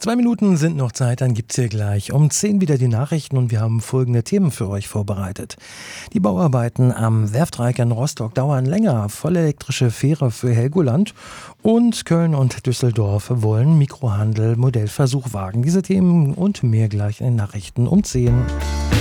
2 Minuten sind noch Zeit, dann gibt's hier gleich um 10 wieder die Nachrichten und wir haben folgende Themen für euch vorbereitet. Die Bauarbeiten am Werftreieck in Rostock dauern länger, vollelektrische Fähre für Helgoland und Köln und Düsseldorf wollen Mikrohandel-Modellversuch wagen. Diese Themen und mehr gleich in den Nachrichten um 10.